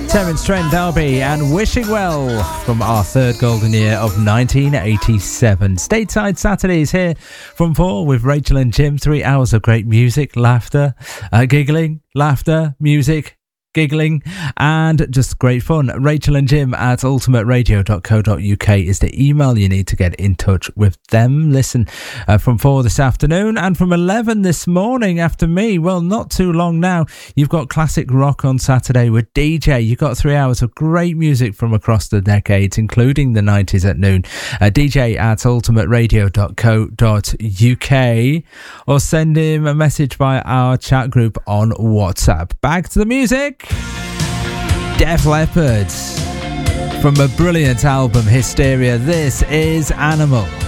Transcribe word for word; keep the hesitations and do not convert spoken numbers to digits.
Terence Trent D'Arby and Wishing Well from our third golden year of nineteen eighty-seven. Stateside Saturdays here from four with Rachel and Jim. Three hours of great music, laughter, uh, giggling, laughter, music, giggling, and just great fun. Rachel and Jim at ultimate radio dot co dot uk is the email you need to get in touch with them. Listen uh, from four this afternoon and from eleven this morning after me. Well, not too long now. You've got classic rock on Saturday with D J. You've got three hours of great music from across the decades, including the nineties at noon. Uh, D J at ultimate radio dot co dot uk, or send him a message via our chat group on WhatsApp. Back to the music. Def Leppard from a brilliant album, Hysteria. This is Animal.